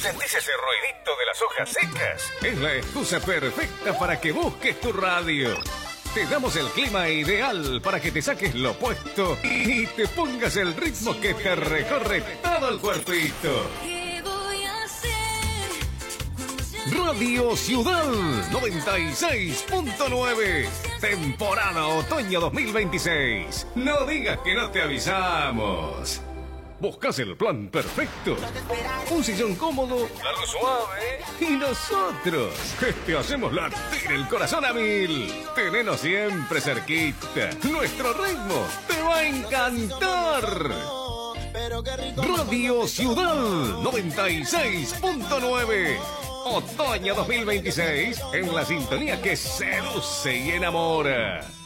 ¿Sentís ese ruidito de las hojas secas? Es la excusa perfecta para que busques tu radio. Te damos el clima ideal para que te saques lo puesto y te pongas el ritmo que te recorre todo el cuerpito. Radio Ciudad 96.9. Temporada Otoño 2026. No digas que no te avisamos. Buscas el plan perfecto, un sillón cómodo, la luz suave y nosotros te hacemos latir el corazón a 1000. Tenenos siempre cerquita. Nuestro ritmo te va a encantar. Radio Ciudad 96.9. Otoño 2026 en la sintonía que seduce y enamora.